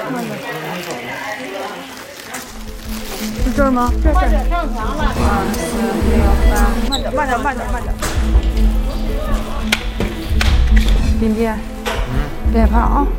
是这儿吗？这是。 上床了。 468，慢点。斌斌，别怕啊。